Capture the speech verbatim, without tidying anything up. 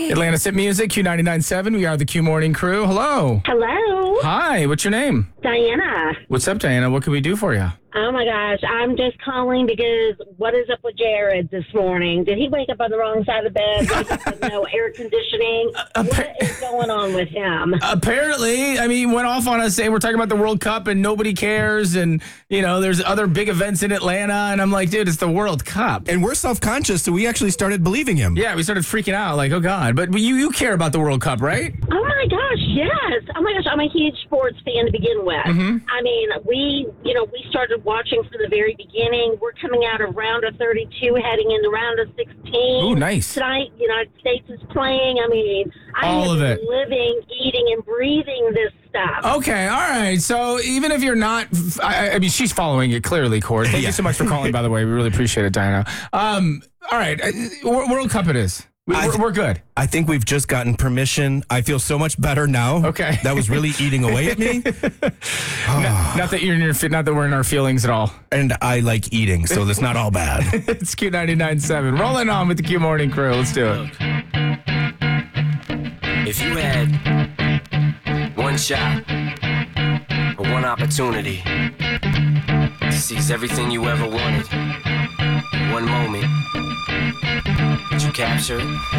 Atlanta's hit music, Q ninety-nine point seven. We are the Q Morning Crew. Hello. Hello. Hi, what's your name? Diana. What's up, Diana? What can we do for you? Oh, my gosh. I'm just calling because what is up with Jared this morning? Did he wake up on the wrong side of the bed? Wake up with no air conditioning? Uh, what is going on with him? Apparently, I mean, he went off on us saying we're talking about the World Cup and nobody cares. And, you know, there's other big events in Atlanta. And I'm like, dude, it's the World Cup. And we're self-conscious, so we actually started believing him. Yeah, we started freaking out like, oh, God. But you, you care about the World Cup, right? Oh, my gosh, yes. Oh, my gosh, I'm a huge sports fan to begin with. Mm-hmm. I mean, we, you know, we started watching from the very beginning. We're coming out of round of thirty-two, heading into round of sixteen. Ooh, nice. Tonight, United States is playing. I mean, I All am of it. living, eating, and breathing this stuff. Okay, all right. So even if you're not, I, I mean, she's following it clearly, Cord. Thank Yeah. you so much for calling, by the way. We really appreciate it, Diana. Um, all right, uh, World Cup it is. We, I- we're, we're good. I think we've just gotten permission. I feel so much better now. Okay. That was really eating away at me. Not that you're in your, fe- not that we're in our feelings at all. And I like eating, so that's not all bad. It's Q ninety-nine point seven. Rolling on with the Q Morning Crew. Let's do it. If you had one shot or one opportunity to seize everything you ever wanted in one moment, would you capture it?